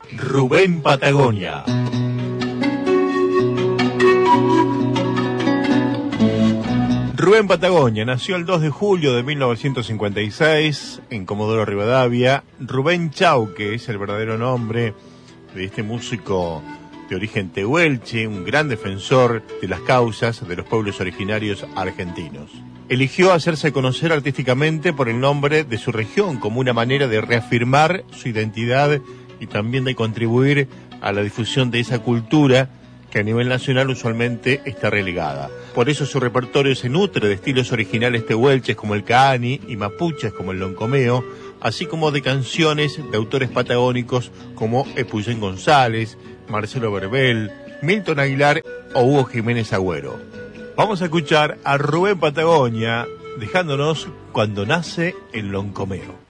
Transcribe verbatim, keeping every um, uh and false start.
Rubén Patagonia. Rubén Patagonia nació el dos de julio de mil novecientos cincuenta y seis en Comodoro Rivadavia. Rubén Chauque es el verdadero nombre de este músico de origen tehuelche, un gran defensor de las causas de los pueblos originarios argentinos. Eligió hacerse conocer artísticamente por el nombre de su región como una manera de reafirmar su identidad y también de contribuir a la difusión de esa cultura que a nivel nacional usualmente está relegada. Por eso su repertorio se nutre de estilos originales tehuelches como el caani y mapuches como el loncomeo, así como de canciones de autores patagónicos como Epuyén González, Marcelo Verbel, Milton Aguilar o Hugo Jiménez Agüero. Vamos a escuchar a Rubén Patagonia dejándonos Cuando nace el loncomeo.